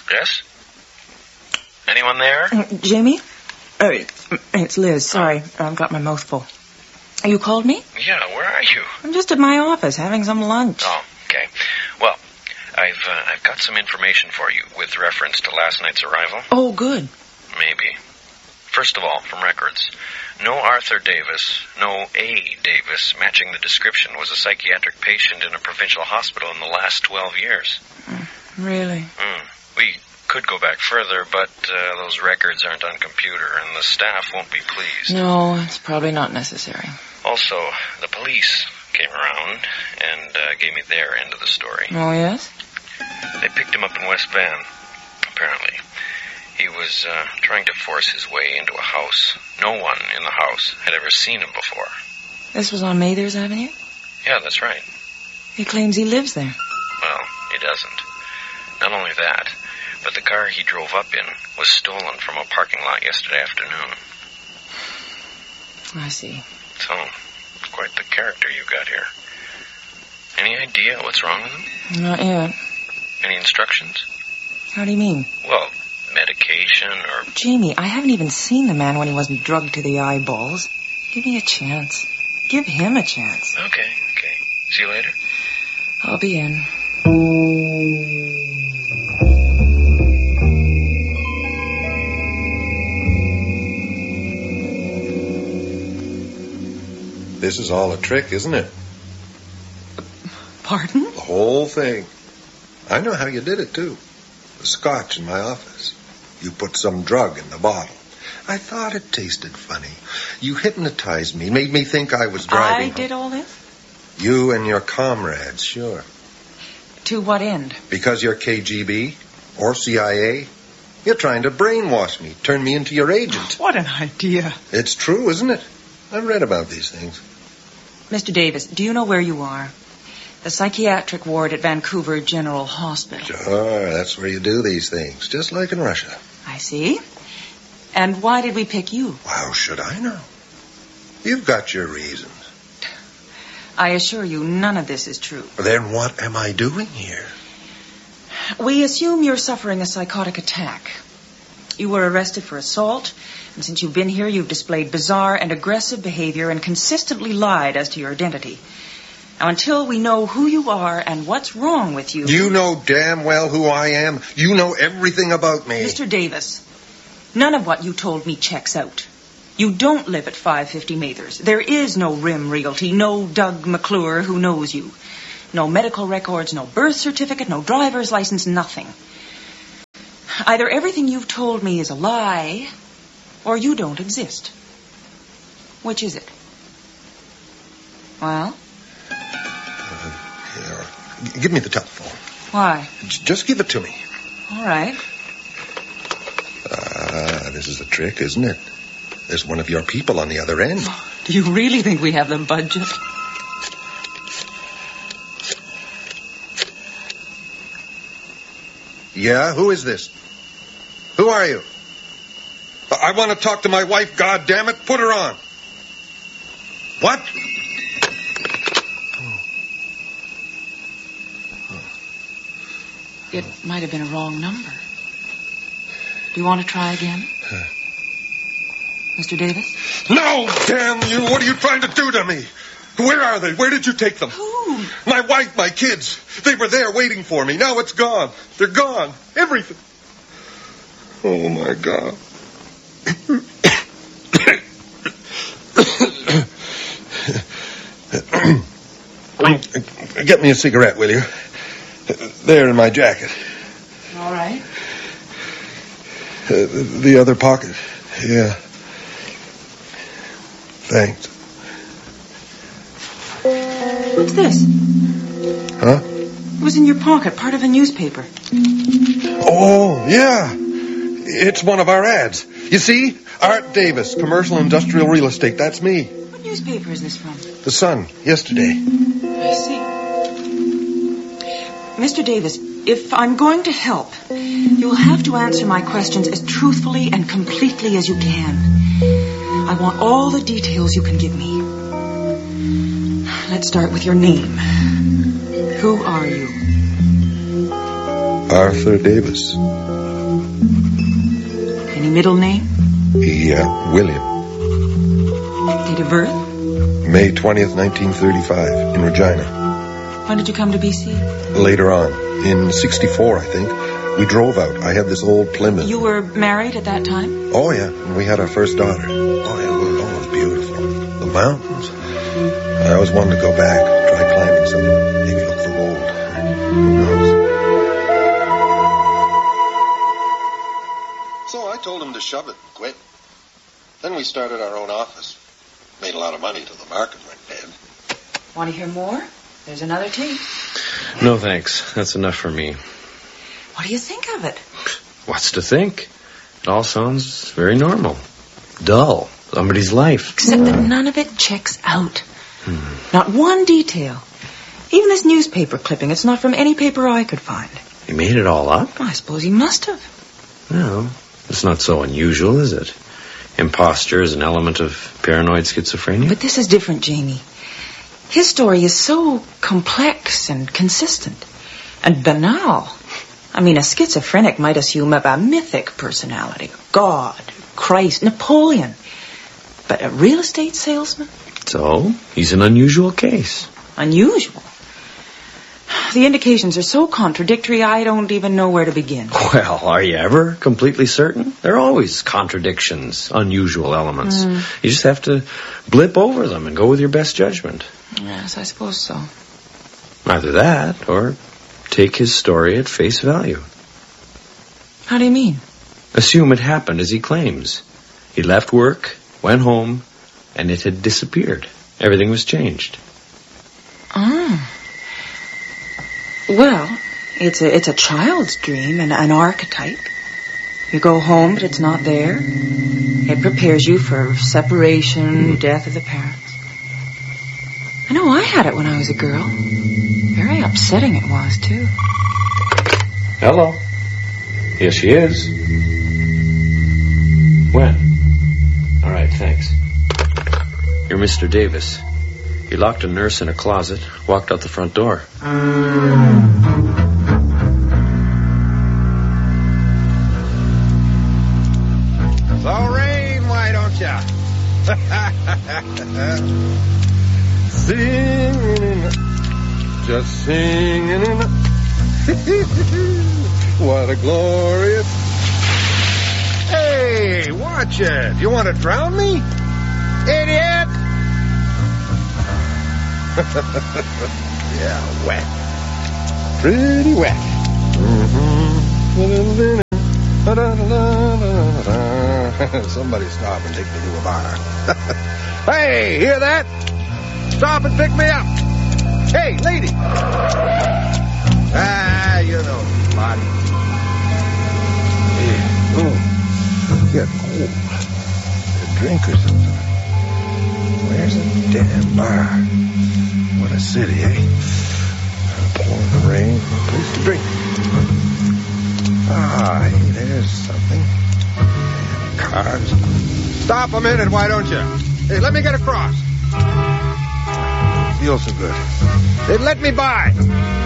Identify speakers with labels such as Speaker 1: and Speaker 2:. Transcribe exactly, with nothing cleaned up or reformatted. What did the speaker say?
Speaker 1: Yes? Anyone there?
Speaker 2: Uh, Jamie? Uh, it's Liz. Sorry, I've got my mouth full. You called me?
Speaker 1: Yeah, where are you?
Speaker 2: I'm just at my office having some lunch.
Speaker 1: Oh, okay. Well, I've uh, I've got some information for you with reference to last night's arrival.
Speaker 2: Oh, good.
Speaker 1: Maybe. First of all, from records, no Arthur Davis, no A. Davis matching the description was a psychiatric patient in a provincial hospital in the last twelve years.
Speaker 2: Mm, really?
Speaker 1: Mm. We could go back further, but uh, those records aren't on computer, and the staff won't be pleased.
Speaker 2: No, it's probably not necessary.
Speaker 1: Also, the police came around and uh, gave me their end of the story.
Speaker 2: Oh, yes?
Speaker 1: They picked him up in West Van, apparently. He was uh, trying to force his way into a house. No one in the house had ever seen him before.
Speaker 2: This was on Mathers Avenue?
Speaker 1: Yeah, that's right.
Speaker 2: He claims he lives there.
Speaker 1: Well, he doesn't. Not only that, but the car he drove up in was stolen from a parking lot yesterday afternoon.
Speaker 2: I see.
Speaker 1: So, quite the character you've got here. Any idea what's wrong with him?
Speaker 2: Not yet.
Speaker 1: Any instructions?
Speaker 2: How do you mean?
Speaker 1: Well, medication or...
Speaker 2: Jamie, I haven't even seen the man when he wasn't drugged to the eyeballs. Give me a chance. Give him a chance.
Speaker 1: Okay, okay. See you later.
Speaker 2: I'll be in.
Speaker 3: This is all a trick, isn't it?
Speaker 2: Pardon?
Speaker 3: The whole thing. I know how you did it, too. The scotch in my office. You put some drug in the bottle. I thought it tasted funny. You hypnotized me, made me think I was driving.
Speaker 2: I did all this?
Speaker 3: You and your comrades, sure.
Speaker 2: To what end?
Speaker 3: Because you're K G B or C I A. You're trying to brainwash me, turn me into your agent.
Speaker 2: What an idea.
Speaker 3: It's true, isn't it? I've read about these things.
Speaker 2: Mister Davis, do you know where you are? The psychiatric ward at Vancouver General Hospital.
Speaker 3: Sure, that's where you do these things, just like in Russia.
Speaker 2: I see. And why did we pick you?
Speaker 3: How should I know? You've got your reasons.
Speaker 2: I assure you, none of this is true.
Speaker 3: Then what am I doing here?
Speaker 2: We assume you're suffering a psychotic attack. You were arrested for assault, and since you've been here, you've displayed bizarre and aggressive behavior and consistently lied as to your identity. Now, until we know who you are and what's wrong with you...
Speaker 3: You know damn well who I am. You know everything about me.
Speaker 2: Mister Davis, none of what you told me checks out. You don't live at five fifty Mathers. There is no Rim Realty, no Doug McClure who knows you. No medical records, no birth certificate, no driver's license, nothing. Either everything you've told me is a lie, or you don't exist. Which is it? Well?
Speaker 3: Uh, here. Give me the telephone.
Speaker 2: Why?
Speaker 3: J- just give it to me.
Speaker 2: All right.
Speaker 3: Ah, this is a trick, isn't it? There's one of your people on the other end.
Speaker 2: Do you really think we have the budget?
Speaker 3: Yeah, who is this? Who are you? I want to talk to my wife, God damn it. Put her on. What?
Speaker 2: It might have been a wrong number. Do you want to try again?
Speaker 3: Huh.
Speaker 2: Mister Davis?
Speaker 3: No, damn you. What are you trying to do to me? Where are they? Where did you take them?
Speaker 2: Who?
Speaker 3: My wife, my kids. They were there waiting for me. Now it's gone. They're gone. Everything. Oh, my God. Get me a cigarette, will you? There in my jacket.
Speaker 2: All right.
Speaker 3: Uh, the other pocket. Yeah. Thanks.
Speaker 2: What's this?
Speaker 3: Huh?
Speaker 2: It was in your pocket, part of a newspaper.
Speaker 3: Oh, yeah. It's one of our ads. You see? Art Davis, Commercial Industrial Real Estate. That's me.
Speaker 2: What newspaper is this from?
Speaker 3: The Sun, yesterday.
Speaker 2: I see. Mister Davis, if I'm going to help, you'll have to answer my questions as truthfully and completely as you can. I want all the details you can give me. Let's start with your name. Who are you?
Speaker 3: Arthur Davis.
Speaker 2: Any middle name?
Speaker 3: Yeah, William.
Speaker 2: Date of birth?
Speaker 3: May twentieth, nineteen thirty-five, in Regina.
Speaker 2: When did you come to B C?
Speaker 3: Later on, in sixty-four, I think, we drove out. I had this old Plymouth.
Speaker 2: You were married at that time?
Speaker 3: Oh, yeah, and we had our first daughter. Oh, yeah, it was, oh, it was beautiful. The mountains. I always wanted to go back, try climbing some, maybe look for gold. Who knows? So I told him to shove it, quit. Then we started our own office. Made a lot of money till the market went dead.
Speaker 2: Want to hear more? There's another tea.
Speaker 1: No, thanks. That's enough for me.
Speaker 2: What do you think of it?
Speaker 1: What's to think? It all sounds very normal. Dull. Somebody's life.
Speaker 2: Except that none of it checks out. Hmm. Not one detail. Even this newspaper clipping, it's not from any paper I could find.
Speaker 1: He made it all up?
Speaker 2: Well, I suppose he must have.
Speaker 1: No, it's not so unusual, is it? Imposture is an element of paranoid schizophrenia.
Speaker 2: But this is different, Jamie. His story is so complex and consistent and banal. I mean, a schizophrenic might assume a, a mythic personality. God, Christ, Napoleon. But a real estate salesman?
Speaker 1: So, he's an unusual case.
Speaker 2: Unusual? The indications are so contradictory, I don't even know where to begin.
Speaker 1: Well, are you ever completely certain? There are always contradictions, unusual elements. Mm. You just have to blip over them and go with your best judgment.
Speaker 2: Yes, I suppose so.
Speaker 1: Either that, or take his story at face value.
Speaker 2: How do you mean?
Speaker 1: Assume it happened as he claims. He left work, went home, and it had disappeared. Everything was changed.
Speaker 2: Oh. Well, it's a it's a child's dream, and an archetype. You go home, but it's not there. It prepares you for separation, death of the parents. I know I had it when I was a girl. Very upsetting it was, too.
Speaker 1: Hello. Here she is. When? All right, thanks. You're Mister Davis. He locked a nurse in a closet, walked out the front door.
Speaker 3: So rain, why don't ya? Singing in the, just singing in the, what a glorious. Hey, watch it. You want to drown me? Idiot! Yeah, wet. Pretty wet. Mm-hmm. Somebody stop and take me to a bar. Hey, hear that? Stop and pick me up. Hey, lady. Ah, you know, body. Yeah. Oh, get cold. A drink or something. Where's the damn bar? What a city, eh? Pouring the rain, a place to drink. Ah, hey, there's something. Damn cars. Stop a minute, why don't you? Hey, let me get across. Feels so good. Hey, let me by.